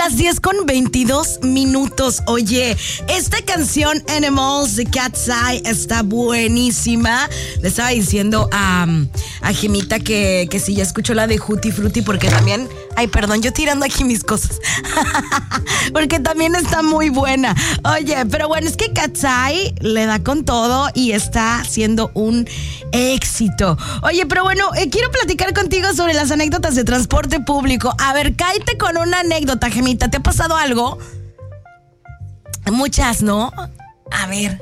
las 10:22. Oye, esta canción Animals de Cat's Eye está buenísima. Le estaba diciendo a Gemita que si ya escuchó la de Juti Frutti, porque también... Ay, perdón, yo tirando aquí mis cosas. Porque también está muy buena. Oye, pero bueno, es que Cat's Eye le da con todo y está siendo un éxito. Oye, pero bueno, quiero platicar contigo sobre las anécdotas de transporte público. A ver, cállate con una anécdota, Gemita. ¿Te ha pasado algo? Muchas, ¿no? A ver.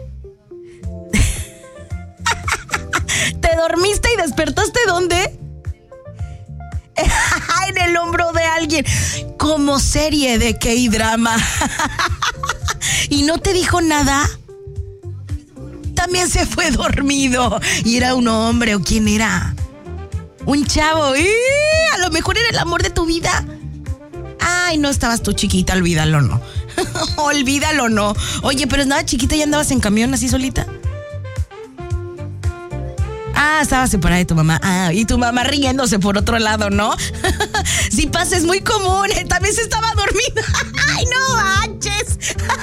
¿Te dormiste y despertaste dónde? En el hombro de alguien, como serie de K-drama. ¿Y no te dijo nada? También se fue dormido. ¿Y era un hombre o quién era? Un chavo. A lo mejor era el amor de tu vida. Ay, no estabas tú chiquita, olvídalo, no. Olvídalo, no. Oye, pero nada chiquita, ¿ya andabas en camión así solita? Estaba separada de tu mamá. Y tu mamá riéndose por otro lado, ¿no? Si pasa, es muy común. También se estaba dormida. ¡Ay, no manches!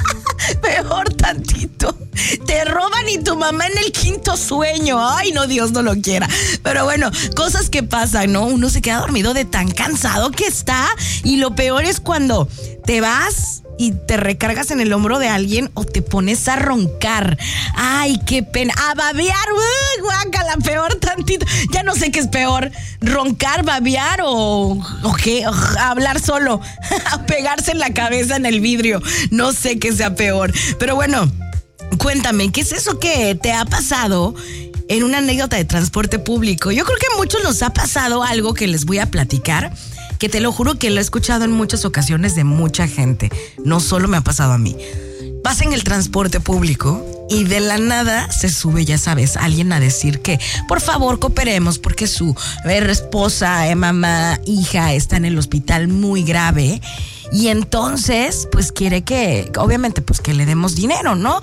Peor tantito. Te roban y tu mamá en el quinto sueño. Ay, no, Dios no lo quiera. Pero bueno, cosas que pasan, ¿no? Uno se queda dormido de tan cansado que está. Y lo peor es cuando te vas y te recargas en el hombro de alguien o te pones a roncar. Ay, qué pena. A babear. Guácala, peor tantito. Ya no sé qué es peor. Roncar, babear o qué. Hablar solo. Pegarse en la cabeza en el vidrio. No sé qué sea peor. Pero bueno, cuéntame, ¿qué es eso que te ha pasado en una anécdota de transporte público? Yo creo que a muchos nos ha pasado algo que les voy a platicar, que te lo juro que lo he escuchado en muchas ocasiones de mucha gente. No solo me ha pasado a mí. Vas en el transporte público y de la nada se sube, ya sabes, alguien a decir que por favor cooperemos porque su esposa, mamá, hija está en el hospital muy grave. Y entonces, pues quiere que, obviamente, pues que le demos dinero, ¿no?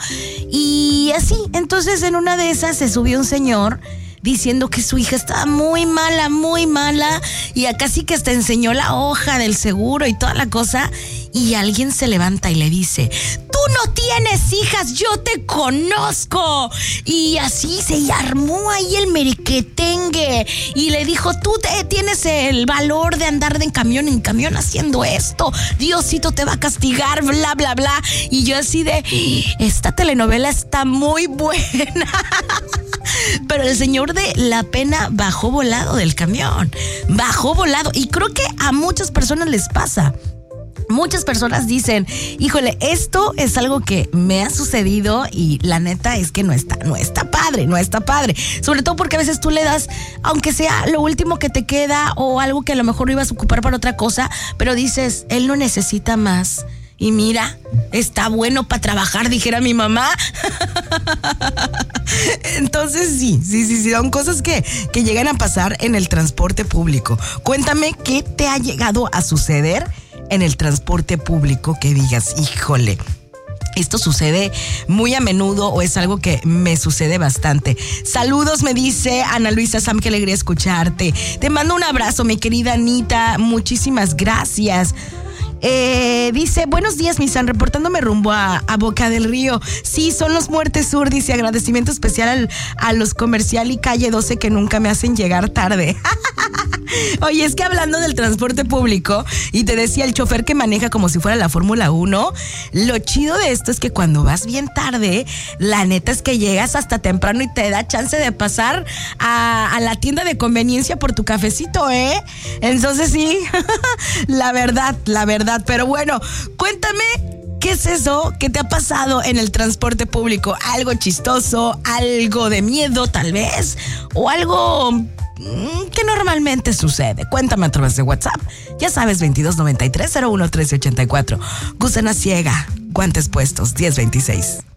Y así, entonces en una de esas se subió un señor diciendo que su hija estaba muy mala, y acá sí que hasta enseñó la hoja del seguro y toda la cosa, y alguien se levanta y le dice: tú no tienes hijas, yo te conozco. Y así se armó ahí el merequetengue, y le dijo: tú tienes el valor de andar en camión haciendo esto, Diosito te va a castigar, bla, bla, bla. Y yo así de, esta telenovela está muy buena. Pero el señor de la pena bajó volado del camión. Bajó volado. Y creo que a muchas personas les pasa. Muchas personas dicen: híjole, esto es algo que me ha sucedido y la neta es que no está padre. Sobre todo porque a veces tú le das, aunque sea lo último que te queda o algo que a lo mejor ibas a ocupar para otra cosa, pero dices, él no necesita más. Y mira, está bueno para trabajar, dijera mi mamá. Entonces sí, son cosas que llegan a pasar en el transporte público. Cuéntame, ¿qué te ha llegado a suceder en el transporte público que digas, híjole, esto sucede muy a menudo o es algo que me sucede bastante? Saludos, me dice Ana Luisa Sam, qué alegría escucharte. Te mando un abrazo, mi querida Anita, muchísimas gracias. Dice: buenos días, Misan, reportándome rumbo a Boca del Río. Sí, son los Muertes Sur. Dice: agradecimiento especial a los Comercial y Calle 12 que nunca me hacen llegar tarde. Oye, es que hablando del transporte público, y te decía, el chofer que maneja como si fuera la Fórmula 1, lo chido de esto es que cuando vas bien tarde, la neta es que llegas hasta temprano y te da chance de pasar a la tienda de conveniencia por tu cafecito, ¿eh? Entonces sí, la verdad. Pero bueno, cuéntame, ¿qué es eso que te ha pasado en el transporte público? ¿Algo chistoso? ¿Algo de miedo tal vez? ¿O algo que normalmente sucede? Cuéntame a través de WhatsApp. Ya sabes, 2293-011384. Gusana Ciega, guantes puestos, 1026.